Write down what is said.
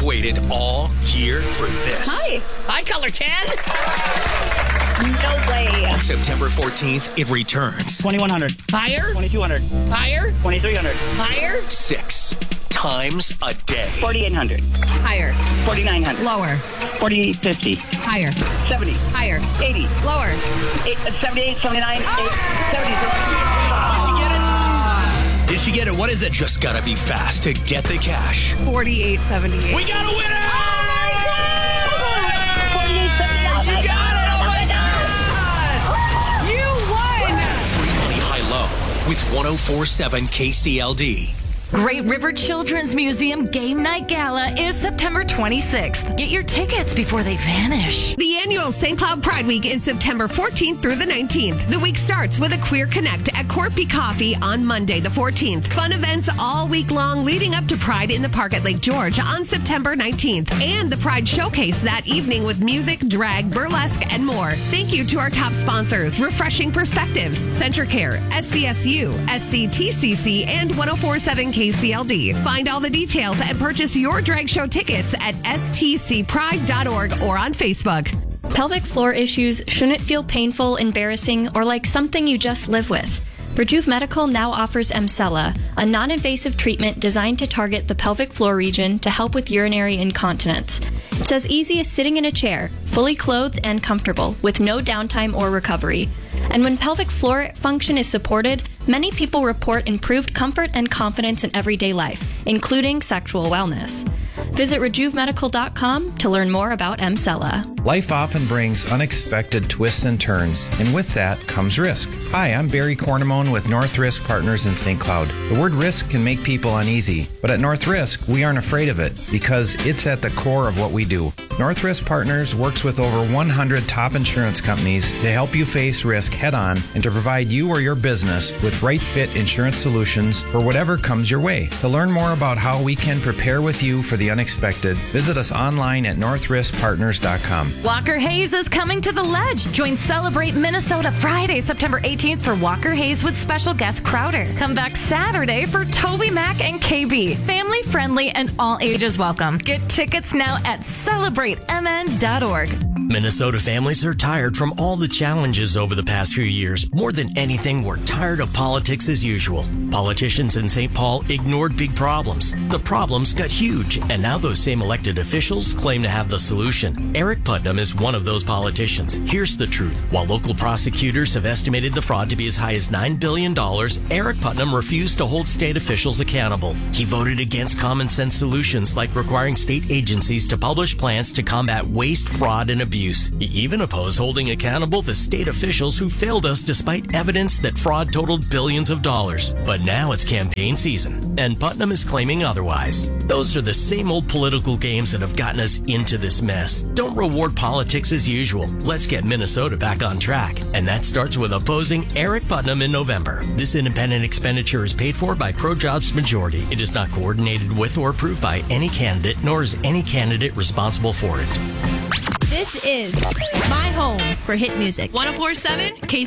waited all year for this. Hi, Color 10. No way. On September 14th, it returns 2,100. Higher. 2,200. Higher. 2,300. Higher. 6 times a day. 4,800. Higher. 4,900. Lower. 4,050. Higher. 70. Higher. 80. Lower. 78, 79, 70. Did she get it? What is it? Just gotta be fast to get the cash. 48.78. We got a winner! Oh my God! 48, 79. She got it! Oh my God! You won! Free money high-low with 104.7 KCLD. Great River Children's Museum Game Night Gala is September 26th. Get your tickets before they vanish. The annual St. Cloud Pride Week is September 14th through the 19th. The week starts with a Queer Connect at Corpy Coffee on Monday, the 14th. Fun events all week long leading up to Pride in the Park at Lake George on September 19th. And the Pride Showcase that evening with music, drag, burlesque, and more. Thank you to our top sponsors, Refreshing Perspectives, Centricare, SCSU, SCTCC, and 104.7 KCLD. Find all the details and purchase your drag show tickets at stcpride.org or on Facebook. Pelvic floor issues shouldn't feel painful, embarrassing, or like something you just live with. Rejuve Medical now offers Emsella, a non-invasive treatment designed to target the pelvic floor region to help with urinary incontinence. It's as easy as sitting in a chair, fully clothed and comfortable, with no downtime or recovery. And when pelvic floor function is supported, many people report improved comfort and confidence in everyday life, including sexual wellness. Visit RejuveMedical.com to learn more about Emsella. Life often brings unexpected twists and turns, and with that comes risk. Hi, I'm Barry Cornamone with North Risk Partners in St. Cloud. The word risk can make people uneasy, but at North Risk, we aren't afraid of it because it's at the core of what we do. North Risk Partners works with over 100 top insurance companies to help you face risk head-on and to provide you or your business with right-fit insurance solutions for whatever comes your way. To learn more about how we can prepare with you for the unexpected, visit us online at northriskpartners.com. Walker Hayes is coming to the Ledge. Join Celebrate Minnesota Friday, September 18th for Walker Hayes with special guest Crowder. Come back Saturday for Toby Mac and KB. Family friendly and all ages welcome. Get tickets now at celebratemn.org. Minnesota families are tired from all the challenges over the past few years. More than anything, we're tired of politics as usual. Politicians in St. Paul ignored big problems. The problems got huge, and now those same elected officials claim to have the solution. Eric Putnam is one of those politicians. Here's the truth. While local prosecutors have estimated the fraud to be as high as $9 billion, Eric Putnam refused to hold state officials accountable. He voted against common sense solutions like requiring state agencies to publish plans to combat waste, fraud, and abuse. He even opposed holding accountable the state officials who failed us despite evidence that fraud totaled billions of dollars. But now it's campaign season, and Putnam is claiming otherwise. Those are the same old political games that have gotten us into this mess. Don't reward politics as usual. Let's get Minnesota back on track. And that starts with opposing Eric Putnam in November. This independent expenditure is paid for by ProJobs Majority. It is not coordinated with or approved by any candidate, nor is any candidate responsible for it. This is my home for hit music. 104.7 KC.